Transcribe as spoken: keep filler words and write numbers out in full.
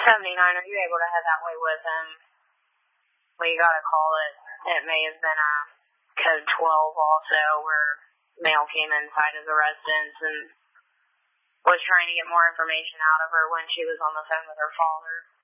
seventy-nine, are you able to head that way with him? We got a call that it may have been a code twelve also, where male came inside of the residence and was trying to get more information out of her when she was on the phone with her father.